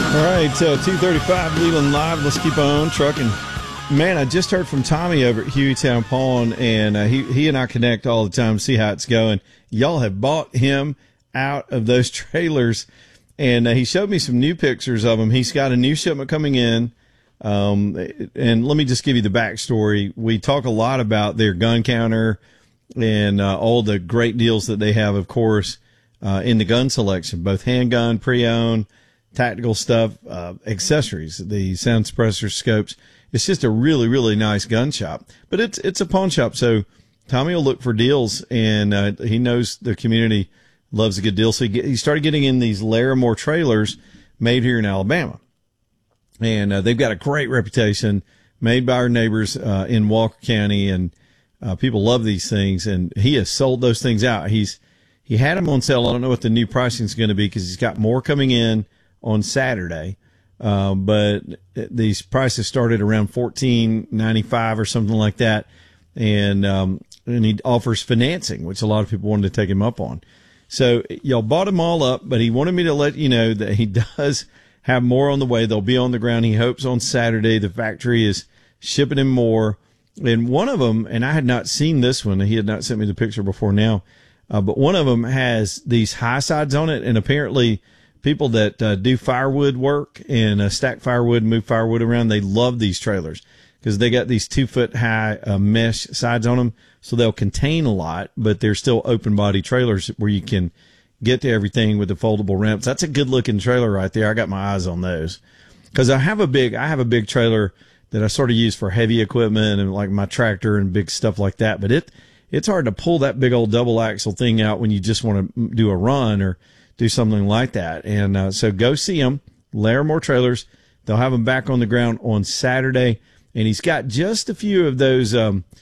All right, 235 Leland Live. Let's keep on trucking. Man, I just heard from Tommy over at Hueytown Pawn, and he and I connect all the time to see how it's going. Y'all have bought him out of those trailers, and he showed me some new pictures of them. He's got a new shipment coming in, and let me just give you the backstory. We talk a lot about their gun counter and all the great deals that they have, of course, in the gun selection, both handgun, pre-owned, tactical stuff, accessories, the sound suppressor, scopes. It's just a really, really nice gun shop, but it's a pawn shop. So Tommy will look for deals, and he knows the community loves a good deal. So he started getting in these Larimore trailers made here in Alabama, and they've got a great reputation, made by our neighbors in Walker County, and people love these things. And he has sold those things out. He had them on sale. I don't know what the new pricing is going to be because he's got more coming in on Saturday. But these prices started around $14.95 or something like that. And he offers financing, which a lot of people wanted to take him up on. So y'all bought them all up, but he wanted me to let you know that he does have more on the way. They'll be on the ground. He hopes on Saturday. The factory is shipping him more. And one of them, and I had not seen this one. He had not sent me the picture before now. But one of them has these high sides on it, and apparently people that do firewood work and stack firewood, move firewood around, they love these trailers because they got these 2-foot high mesh sides on them, so they'll contain a lot, but they're still open body trailers where you can get to everything with the foldable ramps. That's a good looking trailer right there. I got my eyes on those because I have a big trailer that I sort of use for heavy equipment and like my tractor and big stuff like that. But it's hard to pull that big old double axle thing out when you just want to do a run or do something like that. And so go see them, Larimore Trailers. They'll have them back on the ground on Saturday. And he's got just a few of those,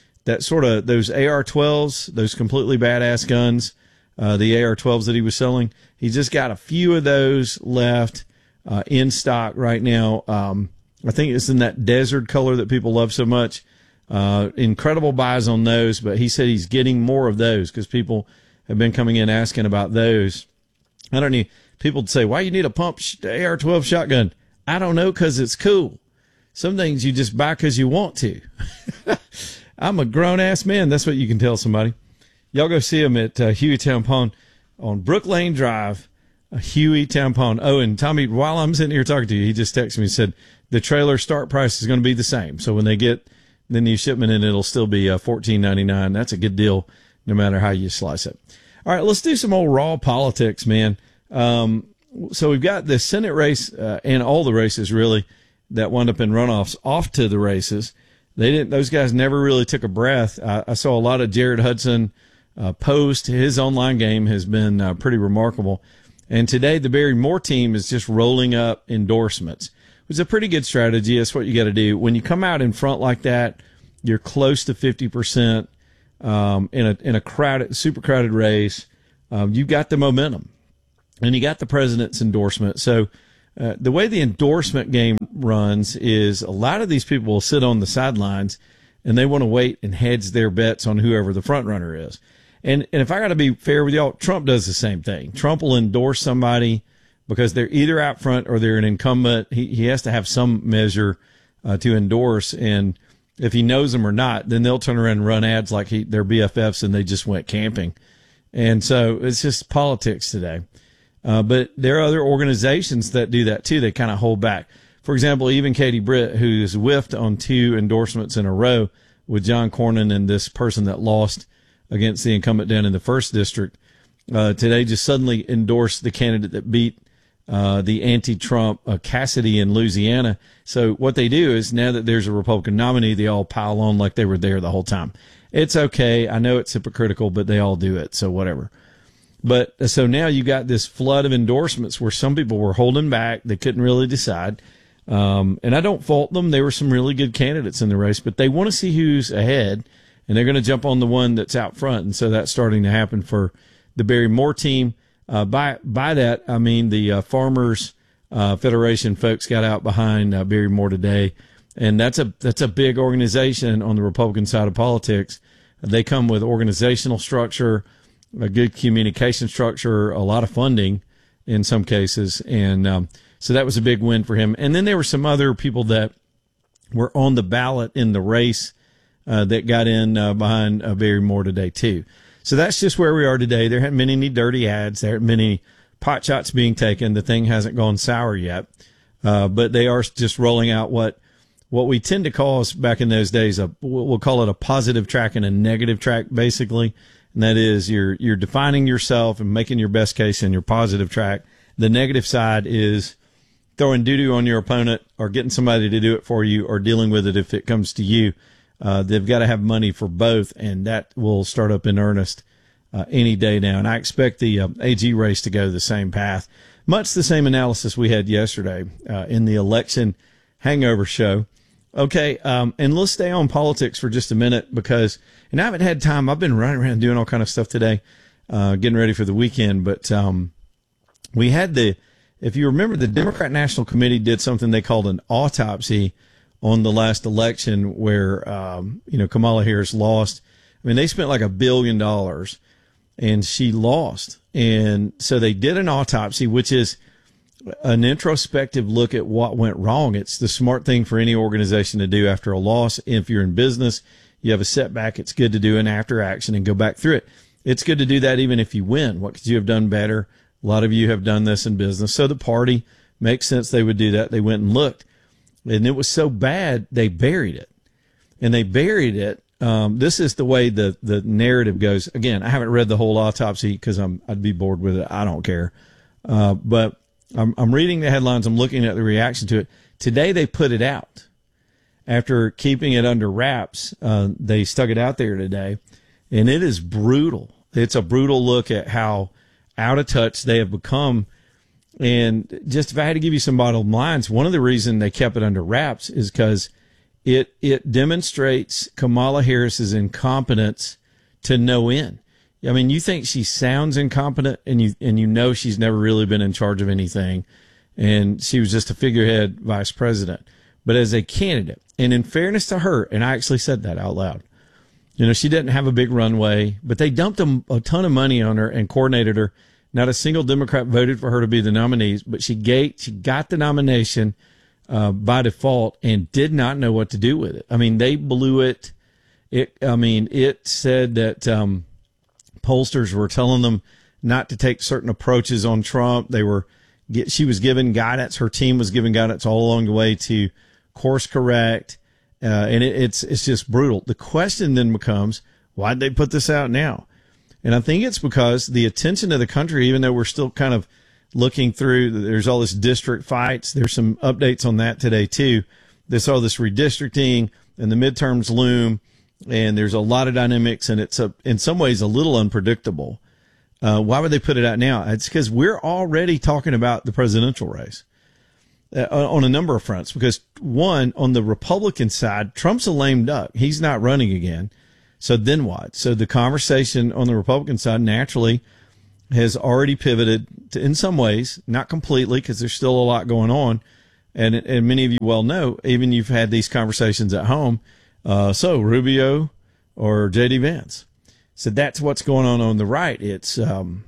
those AR-12s, those completely badass guns, the AR-12s that he was selling. He's just got a few of those left in stock right now. I think it's in that desert color that people love so much. Incredible buys on those, but he said he's getting more of those because people have been coming in asking about those. I don't need people to say, why you need a pump AR-12 shotgun? I don't know, because it's cool. Some things you just buy because you want to. I'm a grown-ass man. That's what you can tell somebody. Y'all go see him at Hueytown Pawn on Brook Lane Drive, Hueytown Pawn. Oh, and Tommy, while I'm sitting here talking to you, he just texted me and said the trailer start price is going to be the same. So when they get the new shipment in, it'll still be $14.99. That's a good deal no matter how you slice it. All right, let's do some old raw politics, man. So we've got the Senate race and all the races, really, that wound up in runoffs off to the races. Those guys never really took a breath. I saw a lot of Jared Hudson post. His online game has been pretty remarkable. And today the Barry Moore team is just rolling up endorsements. It was a pretty good strategy. That's what you got to do. When you come out in front like that, you're close to 50%. In a crowded, super crowded race, you got the momentum and you got the president's endorsement. So, the way the endorsement game runs is a lot of these people will sit on the sidelines and they want to wait and hedge their bets on whoever the front runner is. And if I got to be fair with y'all, Trump does the same thing. Trump will endorse somebody because they're either out front or they're an incumbent. He has to have some measure, to endorse. And if he knows them or not, then they'll turn around and run ads like they're BFFs and they just went camping. And so it's just politics today. But there are other organizations that do that too. They kind of hold back. For example, even Katie Britt, who's whiffed on 2 endorsements in a row with John Cornyn and this person that lost against the incumbent down in the 1st district, today just suddenly endorsed the candidate that beat the anti-Trump Cassidy in Louisiana. So what they do is now that there's a Republican nominee, they all pile on like they were there the whole time. It's okay. I know it's hypocritical, but they all do it. So whatever. But so now you got this flood of endorsements where some people were holding back. They couldn't really decide. And I don't fault them. There were some really good candidates in the race, but they want to see who's ahead and they're going to jump on the one that's out front. And so that's starting to happen for the Barry Moore team. By that, I mean the Farmers Federation folks got out behind Barry Moore today. And that's a big organization on the Republican side of politics. They come with organizational structure, a good communication structure, a lot of funding in some cases. And So that was a big win for him. And then there were some other people that were on the ballot in the race that got in behind Barry Moore today, too. So that's just where we are today. There haven't been any dirty ads. There haven't been any pot shots being taken. The thing hasn't gone sour yet. But they are just rolling out what we tend to call back in those days, we'll call it a positive track and a negative track, basically. And that is you're defining yourself and making your best case in your positive track. The negative side is throwing doo-doo on your opponent or getting somebody to do it for you or dealing with it if it comes to you. They've got to have money for both, and that will start up in earnest any day now. And I expect the AG race to go the same path. Much the same analysis we had yesterday in the election hangover show. Okay, and let's stay on politics for just a minute because, and I haven't had time. I've been running around doing all kind of stuff today, getting ready for the weekend. But we had if you remember, the Democrat National Committee did something they called an autopsy on the last election where, Kamala Harris lost. I mean, they spent like $1 billion and she lost. And so they did an autopsy, which is an introspective look at what went wrong. It's the smart thing for any organization to do after a loss. If you're in business, you have a setback, it's good to do an after action and go back through it. It's good to do that even if you win. What could you have done better? A lot of you have done this in business. So the party makes sense they would do that. They went and looked. And it was so bad, they buried it. And they buried it. This is the way the narrative goes. Again, I haven't read the whole autopsy because I'd be bored with it. I don't care. But I'm reading the headlines. I'm looking at the reaction to it. Today they put it out. After keeping it under wraps, they stuck it out there today. And it is brutal. It's a brutal look at how out of touch they have become. And just if I had to give you some bottom lines, one of the reasons they kept it under wraps is because it demonstrates Kamala Harris's incompetence to no end. I mean, you think she sounds incompetent, and you know she's never really been in charge of anything, and she was just a figurehead vice president. But as a candidate, and in fairness to her, and I actually said that out loud, she didn't have a big runway, but they dumped a ton of money on her and coordinated her. Not a single Democrat voted for her to be the nominee, but she got the nomination by default and did not know what to do with it. I mean, they blew it. It said that pollsters were telling them not to take certain approaches on Trump. She was given guidance. Her team was given guidance all along the way to course correct. And it's just brutal. The question then becomes, why'd they put this out now? And I think it's because the attention of the country, even though we're still kind of looking through, there's all this district fights. There's some updates on that today too. There's all this redistricting and the midterms loom, and there's a lot of dynamics, and it's in some ways a little unpredictable. Why would they put it out now? It's because we're already talking about the presidential race on a number of fronts. Because one, on the Republican side, Trump's a lame duck. He's not running again. So then what? So the conversation on the Republican side naturally has already pivoted to, in some ways, not completely, because there's still a lot going on. And many of you well know, even you've had these conversations at home. So Rubio or J.D. Vance. So that's what's going on the right. It's,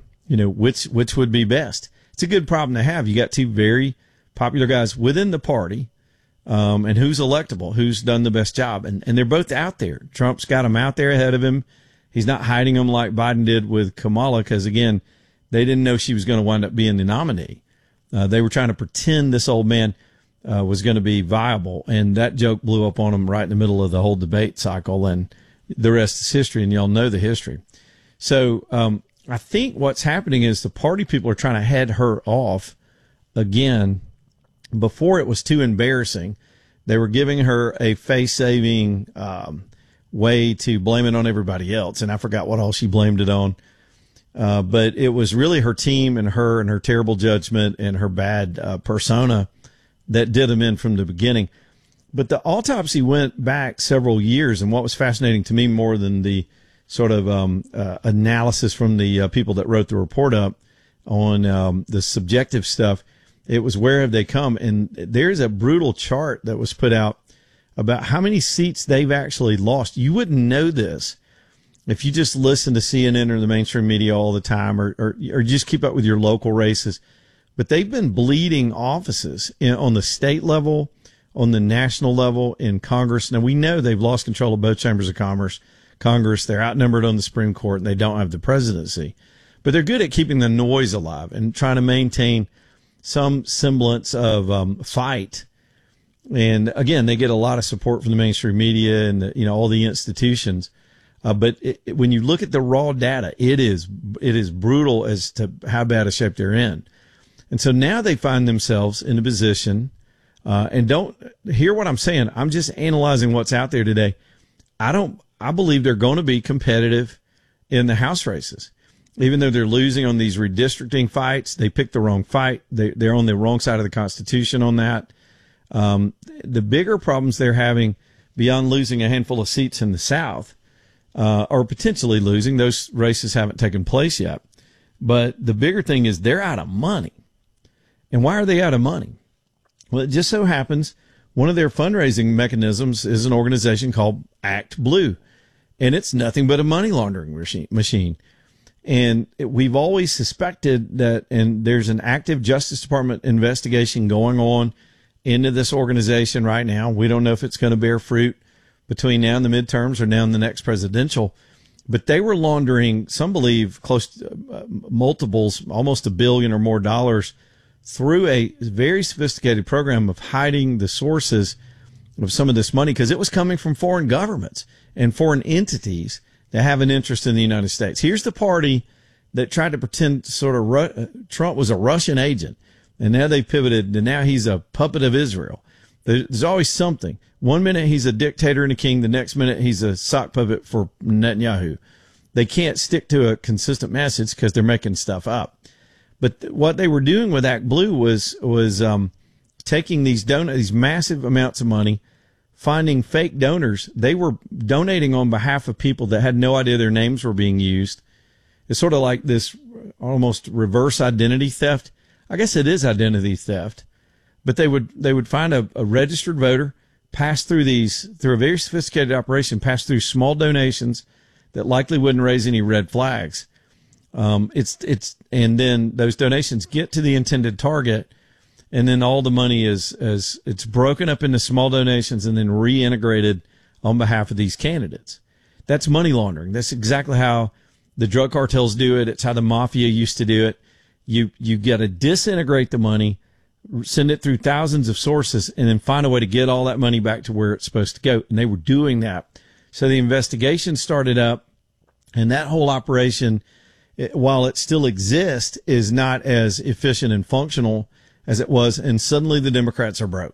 which would be best. It's a good problem to have. You got two very popular guys within the party. And who's electable, who's done the best job. And they're both out there. Trump's got them out there ahead of him. He's not hiding them like Biden did with Kamala because, again, they didn't know she was going to wind up being the nominee. They were trying to pretend this old man was going to be viable, and that joke blew up on them right in the middle of the whole debate cycle, and the rest is history, and y'all know the history. So I think what's happening is the party people are trying to head her off again. Before it was too embarrassing, they were giving her a face-saving way to blame it on everybody else, and I forgot what all she blamed it on. But it was really her team and her terrible judgment and her bad persona that did them in from the beginning. But the autopsy went back several years, and what was fascinating to me more than the sort of analysis from the people that wrote the report up on the subjective stuff, it was where have they come? And there's a brutal chart that was put out about how many seats they've actually lost. You wouldn't know this if you just listen to CNN or the mainstream media all the time, or just keep up with your local races. but they've been bleeding offices on the state level, on the national level, in Congress. Now, we know they've lost control of both chambers of Congress. They're outnumbered on the Supreme Court, and they don't have the presidency. But they're good at keeping the noise alive and trying to maintain some semblance of fight. And again, they get a lot of support from the mainstream media and all the institutions. But when you look at the raw data, it is brutal as to how bad a shape they're in. And so now they find themselves in a position, and don't hear what I'm saying. I'm just analyzing what's out there today. I believe they're going to be competitive in the House races. Even though they're losing on these redistricting fights, they picked the wrong fight. They're on the wrong side of the Constitution on that. The bigger problems they're having beyond losing a handful of seats in the South, or potentially losing, those races haven't taken place yet. But the bigger thing is they're out of money. And why are they out of money? Well, it just so happens one of their fundraising mechanisms is an organization called Act Blue. And it's nothing but a money laundering machine. And we've always suspected that, and there's an active Justice Department investigation going on into this organization right now. We don't know if it's going to bear fruit between now and the midterms or now and the next presidential. But they were laundering, some believe, close to multiples, almost $1 billion or more dollars, through a very sophisticated program of hiding the sources of some of this money, because it was coming from foreign governments and foreign entities that have an interest in the United States. Here's the party that tried to pretend Trump was a Russian agent, and now they pivoted, and now he's a puppet of Israel. There's always something. One minute he's a dictator and a king, the next minute he's a sock puppet for Netanyahu. They can't stick to a consistent message because they're making stuff up. But what they were doing with Act Blue was taking these massive amounts of money, finding fake donors. They were donating on behalf of people that had no idea their names were being used. It's sort of like this almost reverse identity theft. I guess it is identity theft. But they would find a registered voter, pass through a very sophisticated operation, pass through small donations that likely wouldn't raise any red flags. And then those donations get to the intended target, and then all the money is it's broken up into small donations and then reintegrated on behalf of these candidates. That's money laundering. That's exactly how the drug cartels do it. It's how the mafia used to do it. You got to disintegrate the money, send it through thousands of sources, and then find a way to get all that money back to where it's supposed to go. And they were doing that. So the investigation started up, and that whole operation, while it still exists, is not as efficient and functional as it was. And suddenly the Democrats are broke.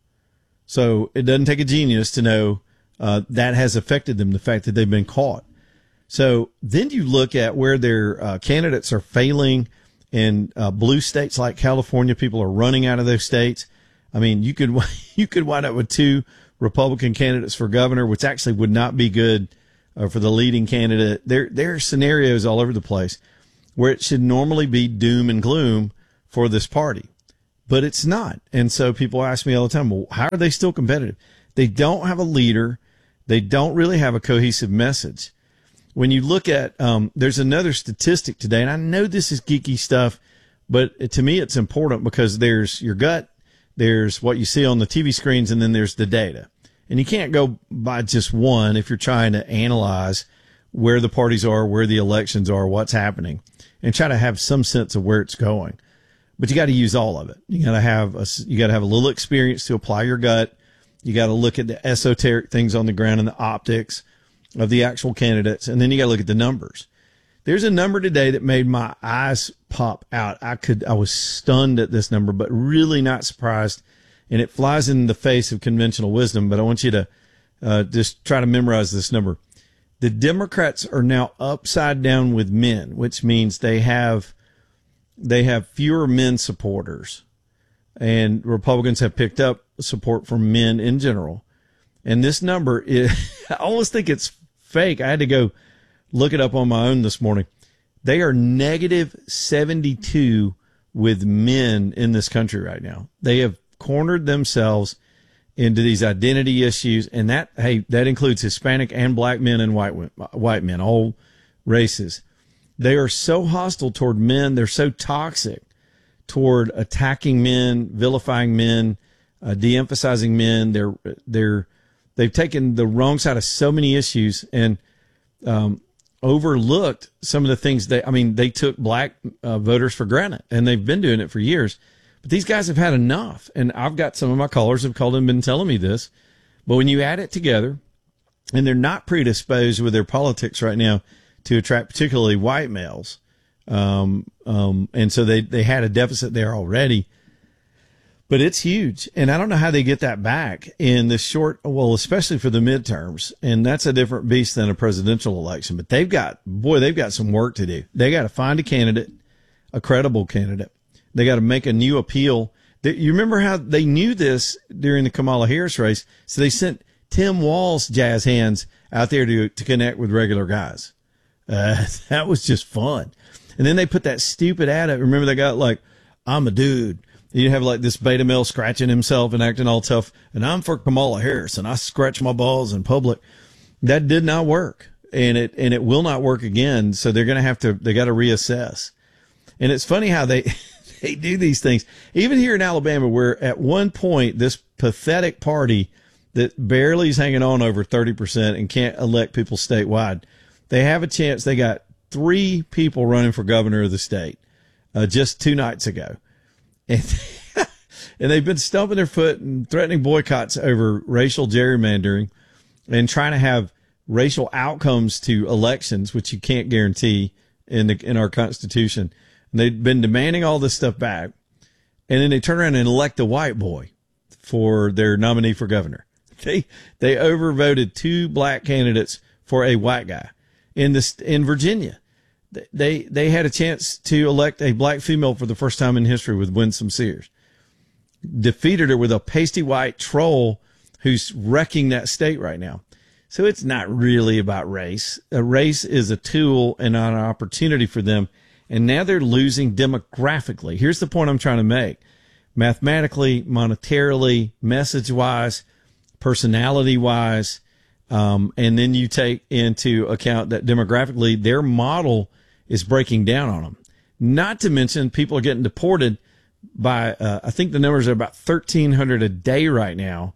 So it doesn't take a genius to know that has affected them, the fact that they've been caught. So then you look at where their candidates are failing in blue states like California. People are running out of those states. I mean, you could wind up with 2 Republican candidates for governor, which actually would not be good for the leading candidate. There are scenarios all over the place where it should normally be doom and gloom for this party, but it's not. And so people ask me all the time, well, how are they still competitive? They don't have a leader. They don't really have a cohesive message. When you look at, there's another statistic today, and I know this is geeky stuff, but to me it's important because there's your gut, there's what you see on the TV screens, and then there's the data. And you can't go by just one if you're trying to analyze where the parties are, where the elections are, what's happening, and try to have some sense of where it's going. But you got to use all of it. You got to have a little experience to apply your gut. You got to look at the esoteric things on the ground and the optics of the actual candidates, and then you got to look at the numbers. There's a number today that made my eyes pop out. I was stunned at this number, but really not surprised. And it flies in the face of conventional wisdom, but I want you to just try to memorize this number. The Democrats are now upside down with men, which means they have fewer men supporters, and Republicans have picked up support from men in general. And this number is, I almost think it's fake. I had to go look it up on my own this morning. They are negative 72 with men in this country right now. They have cornered themselves into these identity issues, and that includes Hispanic and black men and white men, all races. They are so hostile toward men. They're so toxic toward attacking men, vilifying men, de-emphasizing men. They've taken the wrong side of so many issues and overlooked some of the things they took black voters for granted, and they've been doing it for years. But these guys have had enough, and I've got some of my callers have called and been telling me this. But when you add it together, and they're not predisposed with their politics right now to attract particularly white males, and so they had a deficit there already. But it's huge, and I don't know how they get that back in the short, well, especially for the midterms, and that's a different beast than a presidential election. But they've got some work to do. They got to find a candidate, a credible candidate. They got to make a new appeal. You remember how they knew this during the Kamala Harris race, so they sent Tim Walz jazz hands out there to connect with regular guys. That was just fun. And then they put that stupid ad up. Remember they got like, I'm a dude. You have like this beta male scratching himself and acting all tough. And I'm for Kamala Harris and I scratch my balls in public. That did not work. And it will not work again. So they got to reassess. And it's funny how they do these things. Even here in Alabama, where at one point this pathetic party that barely is hanging on over 30% and can't elect people statewide, they have a chance. They got 3 people running for governor of the state, just 2 nights ago. And they've been stumping their foot and threatening boycotts over racial gerrymandering and trying to have racial outcomes to elections, which you can't guarantee in our Constitution. And they've been demanding all this stuff back. And then they turn around and elect a white boy for their nominee for governor. They overvoted 2 black candidates for a white guy in Virginia. They had a chance to elect a black female for the first time in history with Winsome Sears. Defeated her with a pasty white troll who's wrecking that state right now. So it's not really about race. A race is a tool and an opportunity for them. And now they're losing demographically. Here's the point I'm trying to make. Mathematically, monetarily, message-wise, personality-wise, and then you take into account that demographically their model is breaking down on them. Not to mention people are getting deported by, I think the numbers are about 1,300 a day right now.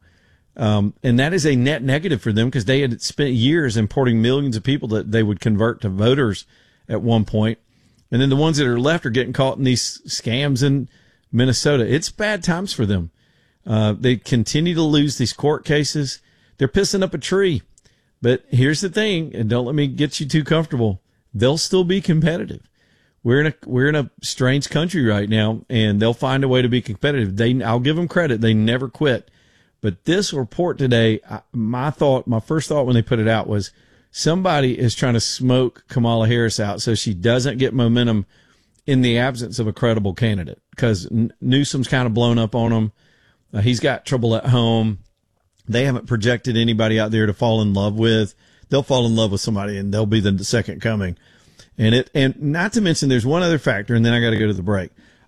And that is a net negative for them because they had spent years importing millions of people that they would convert to voters at one point. And then the ones that are left are getting caught in these scams in Minnesota. It's bad times for them. They continue to lose these court cases. They're pissing up a tree. But here's the thing, and don't let me get you too comfortable. They'll still be competitive. We're in a strange country right now, and they'll find a way to be competitive. I'll give them credit. They never quit. But this report today, my first thought when they put it out was somebody is trying to smoke Kamala Harris out so she doesn't get momentum in the absence of a credible candidate, because Newsom's kind of blown up on him. He's got trouble at home. They haven't projected anybody out there to fall in love with. They'll fall in love with somebody and they'll be the second coming. And not to mention there's one other factor, and then I got to go to the break.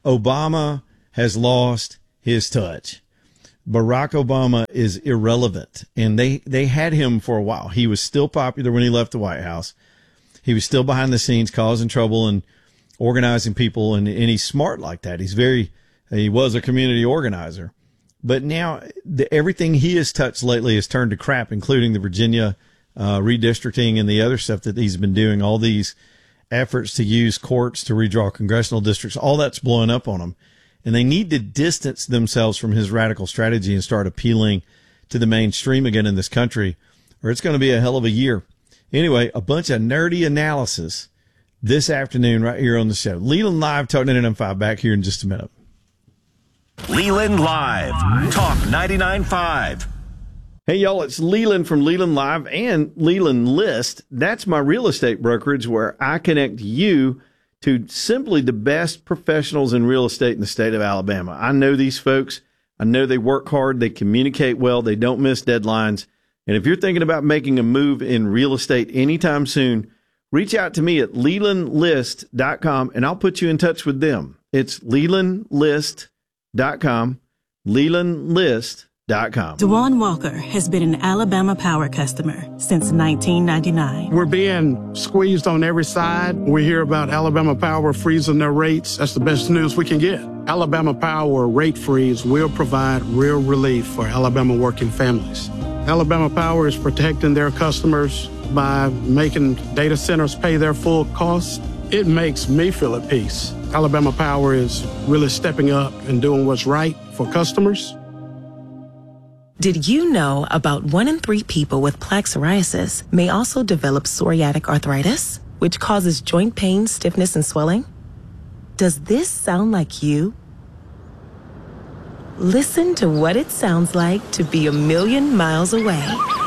Obama has lost his touch. Barack Obama is irrelevant, and they had him for a while. He was still popular when he left the White House. He was still behind the scenes causing trouble and organizing people, and he's smart like that. He was a community organizer. But now everything he has touched lately has turned to crap, including the Virginia redistricting and the other stuff that he's been doing, all these efforts to use courts to redraw congressional districts. All that's blowing up on him. And they need to distance themselves from his radical strategy and start appealing to the mainstream again in this country, or it's going to be a hell of a year. Anyway, a bunch of nerdy analysis this afternoon right here on the show. Leland Live, Talk 99.5, back here in just a minute. Leland Live, Talk 99.5. Hey, y'all, it's Leland from Leland Live and Leland List. That's my real estate brokerage where I connect you to simply the best professionals in real estate in the state of Alabama. I know these folks. I know they work hard. They communicate well. They don't miss deadlines. And if you're thinking about making a move in real estate anytime soon, reach out to me at LelandList.com and I'll put you in touch with them. It's LelandList.com, LelandList.com. DeJuan Walker has been an Alabama Power customer since 1999. We're being squeezed on every side. We hear about Alabama Power freezing their rates. That's the best news we can get. Alabama Power rate freeze will provide real relief for Alabama working families. Alabama Power is protecting their customers by making data centers pay their full cost. It makes me feel at peace. Alabama Power is really stepping up and doing what's right for customers. Did you know about 1 in 3 people with plaque psoriasis may also develop psoriatic arthritis, which causes joint pain, stiffness, and swelling? Does this sound like you? Listen to what it sounds like to be a million miles away.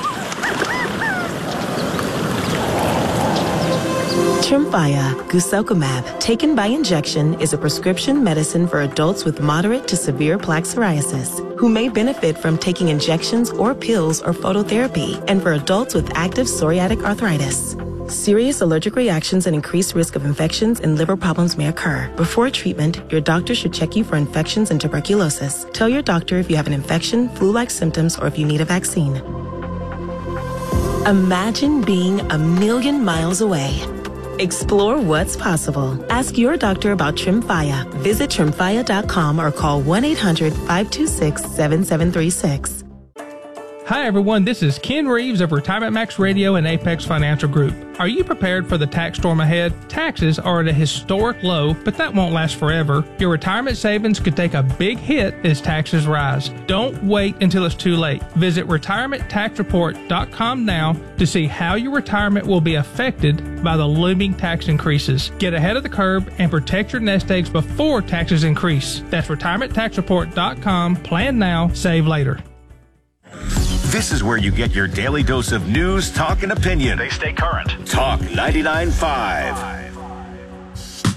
Tremfya guselkumab, taken by injection, is a prescription medicine for adults with moderate to severe plaque psoriasis who may benefit from taking injections or pills or phototherapy, and for adults with active psoriatic arthritis. Serious allergic reactions and increased risk of infections and liver problems may occur. Before treatment, your doctor should check you for infections and tuberculosis. Tell your doctor if you have an infection, flu-like symptoms, or if you need a vaccine. Imagine being a million miles away. Explore what's possible. Ask your doctor about Tremfya. Visit Tremfya.com or call 1-800-526-7736. Hi everyone, this is Ken Reeves of Retirement Max Radio and Apex Financial Group. Are you prepared for the tax storm ahead? Taxes are at a historic low, but that won't last forever. Your retirement savings could take a big hit as taxes rise. Don't wait until it's too late. Visit retirementtaxreport.com now to see how your retirement will be affected by the looming tax increases. Get ahead of the curve and protect your nest eggs before taxes increase. That's retirementtaxreport.com. Plan now, save later. This is where you get your daily dose of news, talk, and opinion. They stay current. Talk 99.5.